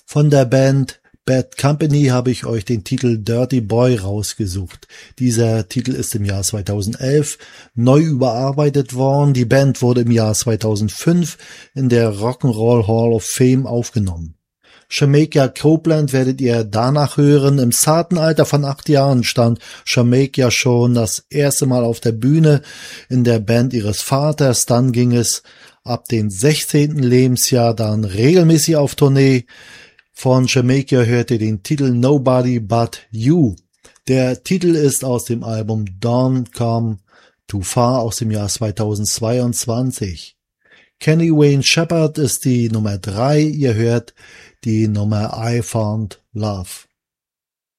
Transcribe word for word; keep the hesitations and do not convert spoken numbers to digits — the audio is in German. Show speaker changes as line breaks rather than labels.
Von der Band Bad Company habe ich euch den Titel Dirty Boy rausgesucht. Dieser Titel ist im Jahr zweitausendelf neu überarbeitet worden. Die Band wurde im Jahr zweitausendfünf in der Rock'n'Roll Hall of Fame aufgenommen. Jamaica Copeland werdet ihr danach hören. Im zarten Alter von acht Jahren stand Jamaica schon das erste Mal auf der Bühne in der Band ihres Vaters. Dann ging es ab dem sechzehnten Lebensjahr dann regelmäßig auf Tournee. Von Jamaica hört ihr den Titel Nobody But You. Der Titel ist aus dem Album Don't Come Too Far aus dem Jahr zweitausendzweiundzwanzig. Kenny Wayne Shepherd ist die Nummer drei. Ihr hört die Nummer I Found Love.